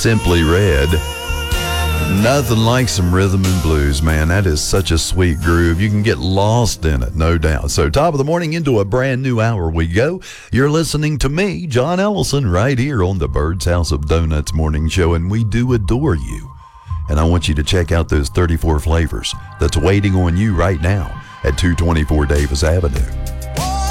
Simply Red. Nothing like some rhythm and blues, man. That is such a sweet groove. You can get lost in it, no doubt. So top of the morning into a brand new hour we go. You're listening to me, John Ellison, right here on the Bird's House of Donuts Morning Show, and we do adore you. And I want you to check out those 34 flavors that's waiting on you right now at 224 Davis Avenue.